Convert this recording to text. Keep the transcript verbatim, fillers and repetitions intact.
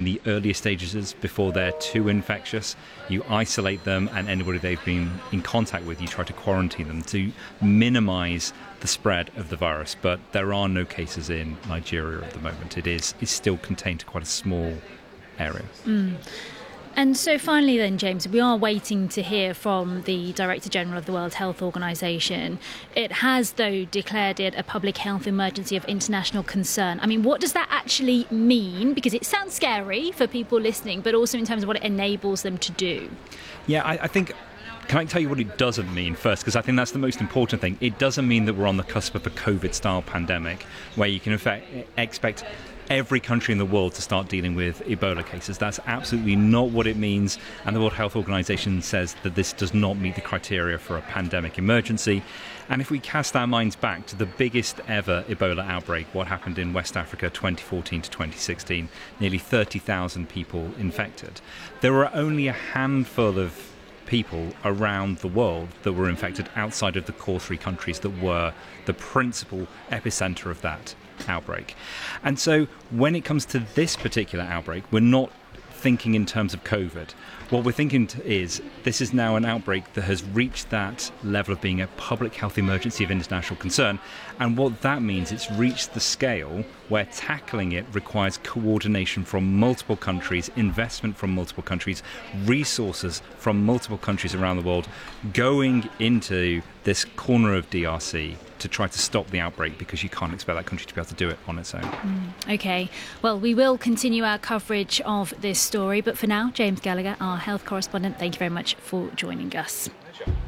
the earlier stages before they're too infectious. You isolate them, and anybody they've been in contact with, you try to quarantine them to minimise the spread of the virus. But there are no cases in Nigeria at the moment. It is is still contained to quite a small area. Mm. And so finally then, James, we are waiting to hear from the Director General of the World Health Organization. It has, though, declared it a public health emergency of international concern. I mean, what does that actually mean? Because it sounds scary for people listening, but also in terms of what it enables them to do. Yeah, I, I think... Can I tell you what it doesn't mean first? Because I think that's the most important thing. It doesn't mean that we're on the cusp of a COVID-style pandemic where you can in fact expect every country in the world to start dealing with Ebola cases. That's absolutely not what it means. And the World Health Organization says that this does not meet the criteria for a pandemic emergency. And if we cast our minds back to the biggest ever Ebola outbreak, what happened in West Africa twenty fourteen to twenty sixteen, nearly thirty thousand people infected. There were only a handful of people around the world that were infected outside of the core three countries that were the principal epicenter of that outbreak. And so when it comes to this particular outbreak, we're not thinking in terms of COVID. What we're thinking is this is now an outbreak that has reached that level of being a public health emergency of international concern. And what that means, it's reached the scale where tackling it requires coordination from multiple countries, investment from multiple countries, resources from multiple countries around the world going into this corner of D R C to try to stop the outbreak, because you can't expect that country to be able to do it on its own. Mm, OK. Well, we will continue our coverage of this story. But for now, James Gallagher, our health correspondent, thank you very much for joining us. Pleasure.